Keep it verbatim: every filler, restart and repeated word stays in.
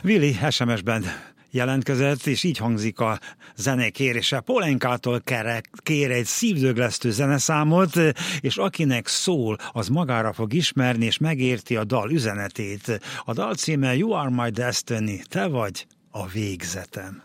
Willi es em es-ben jelentkezett, és így hangzik a zene kérése. Polenkától kér egy szívdöglesztő zeneszámot, és akinek szól, az magára fog ismerni, és megérti a dal üzenetét. A dal címe You Are My Destiny, te vagy a végzetem.